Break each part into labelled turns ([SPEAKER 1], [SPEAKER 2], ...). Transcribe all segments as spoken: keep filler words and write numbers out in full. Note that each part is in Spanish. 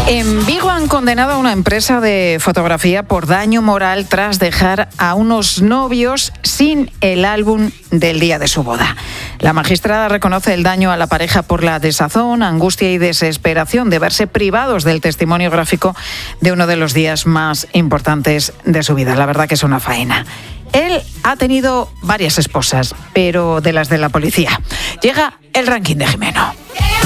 [SPEAKER 1] En Vigo han condenado a una empresa de fotografía por daño moral tras dejar a unos novios sin el álbum del día de su boda. La magistrada reconoce el daño a la pareja por la desazón, angustia y desesperación de verse privados del testimonio gráfico de uno de los días más importantes de su vida. La verdad que es una faena. Él ha tenido varias esposas, pero de las de la policía. Llega el ranking de Jimeno.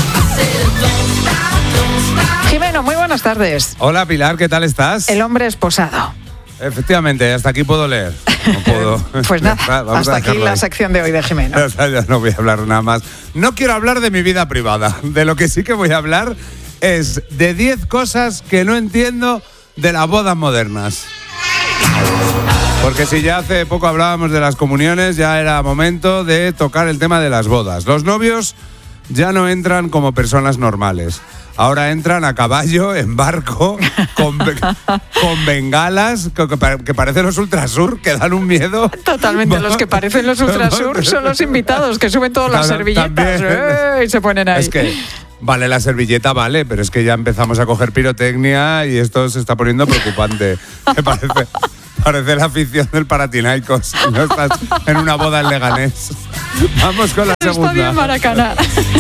[SPEAKER 1] Jimeno, muy buenas tardes.
[SPEAKER 2] Hola Pilar, ¿qué tal estás?
[SPEAKER 1] El hombre esposado.
[SPEAKER 2] Efectivamente, hasta aquí puedo leer. No puedo.
[SPEAKER 1] Pues nada, hasta aquí la sección de hoy de Jimeno.
[SPEAKER 2] O sea, ya no voy a hablar nada más. No quiero hablar de mi vida privada. De lo que sí que voy a hablar es de diez cosas que no entiendo de las bodas modernas. Porque si ya hace poco hablábamos de las comuniones, ya era momento de tocar el tema de las bodas. Los novios ya no entran como personas normales. Ahora entran a caballo, en barco, con, con bengalas, que, que parecen los Ultrasur, que dan un miedo.
[SPEAKER 1] Totalmente, los que parecen los Ultrasur son los invitados, que suben todas las servilletas eh, y se ponen ahí.
[SPEAKER 2] Es que, vale, la servilleta vale, pero es que ya empezamos a coger pirotecnia y esto se está poniendo preocupante. Me parece, parece la afición del Paratinaicos. No estás en una boda en Leganés. Vamos con la segunda.
[SPEAKER 1] Estadio en Maracaná.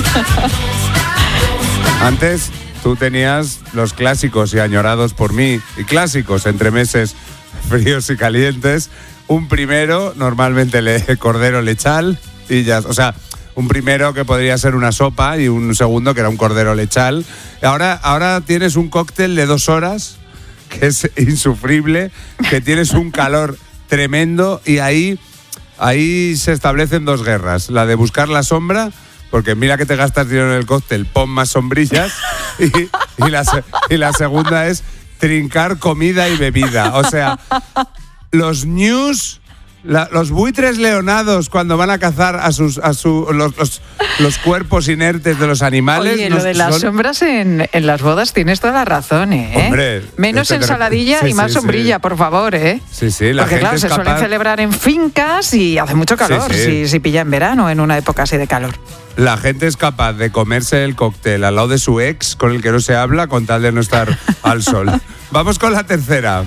[SPEAKER 2] Antes tú tenías los clásicos y añorados por mí, y clásicos entre meses fríos y calientes. Un primero, normalmente le, cordero lechal, y ya, o sea, un primero que podría ser una sopa y un segundo que era un cordero lechal. Ahora, ahora tienes un cóctel de dos horas que es insufrible, que tienes un calor tremendo y ahí, ahí se establecen dos guerras, la de buscar la sombra. Porque mira que te gastas dinero en el cóctel, pon más sombrillas. Y, y, la, y la segunda es trincar comida y bebida. O sea, los news, la, los buitres leonados cuando van a cazar a sus a su, los, los, los cuerpos inertes de los animales.
[SPEAKER 1] Oye, lo de las
[SPEAKER 2] son...
[SPEAKER 1] sombras en, en las bodas tienes toda la razón, ¿eh?
[SPEAKER 2] Hombre,
[SPEAKER 1] menos ensaladilla
[SPEAKER 2] sí,
[SPEAKER 1] y más
[SPEAKER 2] sí,
[SPEAKER 1] sombrilla,
[SPEAKER 2] sí.
[SPEAKER 1] por favor, ¿eh?
[SPEAKER 2] Sí, sí, la
[SPEAKER 1] Porque
[SPEAKER 2] gente
[SPEAKER 1] claro,
[SPEAKER 2] es
[SPEAKER 1] se
[SPEAKER 2] capaz...
[SPEAKER 1] suelen celebrar en fincas y hace mucho calor,
[SPEAKER 2] sí, sí.
[SPEAKER 1] Si, si pilla en verano, en una época así de calor.
[SPEAKER 2] La gente es capaz de comerse el cóctel al lado de su ex, con el que no se habla, con tal de no estar al sol. Vamos con la tercera.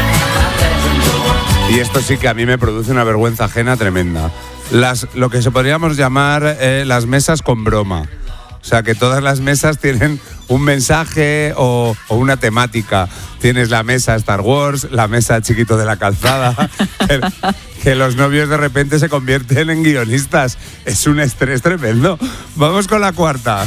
[SPEAKER 2] Y esto sí que a mí me produce una vergüenza ajena tremenda. Las, lo que se podríamos llamar eh, las mesas con broma. O sea, que todas las mesas tienen un mensaje o, o una temática. Tienes la mesa Star Wars, la mesa Chiquito de la Calzada, que, que los novios de repente se convierten en guionistas. Es un estrés tremendo. Vamos con la cuarta.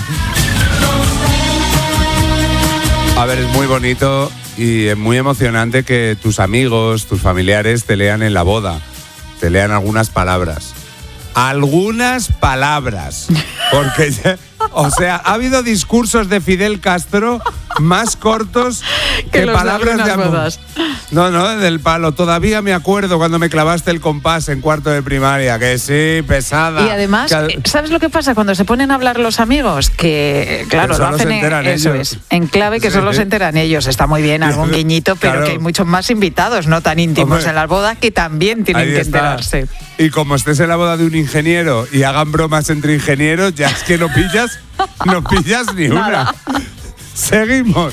[SPEAKER 2] A ver, es muy bonito y es muy emocionante que tus amigos, tus familiares te lean en la boda, te lean algunas palabras. Algunas palabras. Porque, ya, o sea, ha habido discursos de Fidel Castro más cortos que, que palabras de, de amor. Bodas. No, no, del palo. Todavía me acuerdo cuando me clavaste el compás en cuarto de primaria, que sí, pesada.
[SPEAKER 1] Y además, que... ¿sabes lo que pasa cuando se ponen a hablar los amigos? Que, claro, lo hacen en, eso es, en clave que sí. Solo se enteran ellos. Está muy bien, algún guiñito, pero claro. Que hay muchos más invitados no tan íntimos Hombre, en las bodas que también tienen que está. enterarse.
[SPEAKER 2] Y como estés en la boda de un ingeniero y hagan bromas entre ingenieros, ya es que no pillas, no pillas ni una. Seguimos.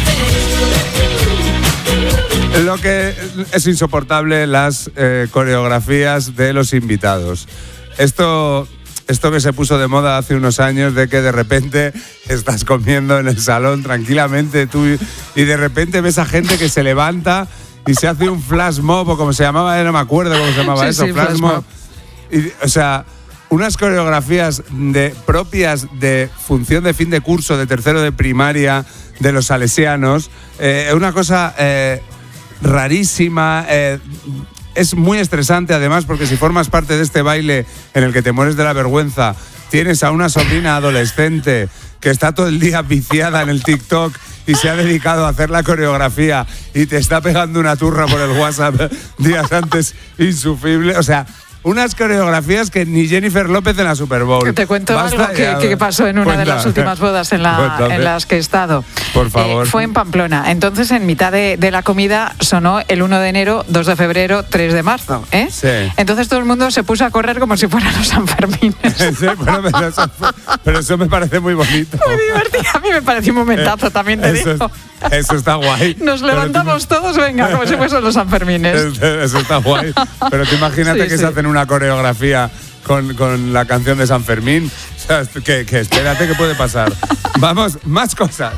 [SPEAKER 2] Lo que es insoportable, las eh, coreografías de los invitados. Esto, esto que se puso de moda hace unos años, de que de repente estás comiendo en el salón tranquilamente tú y, y de repente ves a gente que se levanta y se hace un flash mob, o como se llamaba, no me acuerdo cómo se llamaba sí, eso,
[SPEAKER 1] sí,
[SPEAKER 2] flash,
[SPEAKER 1] flash
[SPEAKER 2] mob.
[SPEAKER 1] mob.
[SPEAKER 2] Y, o sea, unas coreografías de, propias de función de fin de curso, de tercero de primaria, de los salesianos, eh, una cosa eh, rarísima, eh, es muy estresante además, porque si formas parte de este baile en el que te mueres de la vergüenza, tienes a una sobrina adolescente que está todo el día viciada en el TikTok y se ha dedicado a hacer la coreografía y te está pegando una turra por el WhatsApp días antes, insufrible, o sea... Unas coreografías que ni Jennifer López en la Super Bowl.
[SPEAKER 1] Te cuento Basta algo que, que pasó en una Cuenta. de las últimas bodas en, la, en las que he estado.
[SPEAKER 2] Por favor.
[SPEAKER 1] Eh, fue en Pamplona. Entonces, en mitad de, de la comida sonó el uno de enero, dos de febrero, tres de marzo. ¿eh?
[SPEAKER 2] Sí.
[SPEAKER 1] Entonces todo el mundo se puso a correr como si fueran los Sanfermines.
[SPEAKER 2] Sí, bueno, pero, eso, pero eso me parece muy bonito.
[SPEAKER 1] Muy divertido. A mí me pareció un momentazo, también te
[SPEAKER 2] eso,
[SPEAKER 1] digo.
[SPEAKER 2] Eso está guay.
[SPEAKER 1] Nos levantamos
[SPEAKER 2] tú,
[SPEAKER 1] todos, venga, como si fuesen los Sanfermines.
[SPEAKER 2] Eso está guay. Pero tú imagínate sí, que sí. se hacen una coreografía con, con la canción de San Fermín. O sea, que, que espérate, ¿qué puede pasar? Vamos, más cosas.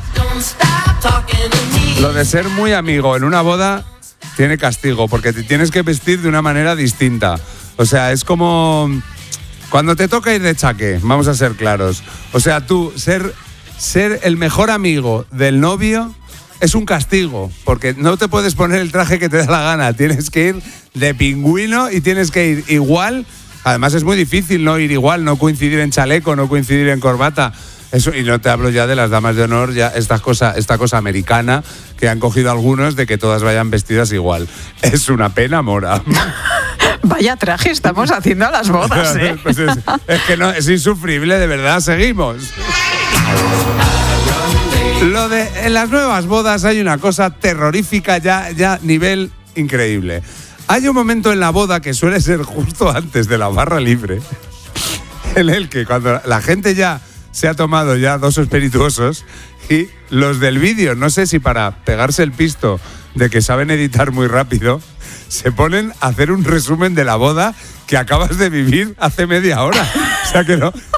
[SPEAKER 2] Lo de ser muy amigo en una boda tiene castigo, porque te tienes que vestir de una manera distinta. O sea, es como cuando te toca ir de chaqué, vamos a ser claros. O sea, tú ser, ser el mejor amigo del novio es un castigo, porque no te puedes poner el traje que te da la gana. Tienes que ir de pingüino y tienes que ir igual. Además es muy difícil no ir igual, no coincidir en chaleco, no coincidir en corbata. Eso, y no te hablo ya de las damas de honor, ya esta cosa, esta cosa americana que han cogido algunos de que todas vayan vestidas igual. Es una pena, Mora.
[SPEAKER 1] Vaya traje estamos haciendo a las bodas, ¿eh?
[SPEAKER 2] Pues es, es que no, es insufrible, de verdad, seguimos. Lo de en las nuevas bodas hay una cosa terrorífica ya, ya nivel increíble. Hay un momento en la boda que suele ser justo antes de la barra libre, en el que cuando la gente ya se ha tomado ya dos espirituosos y los del vídeo, no sé si para pegarse el pisto de que saben editar muy rápido, se ponen a hacer un resumen de la boda que acabas de vivir hace media hora. O sea que no,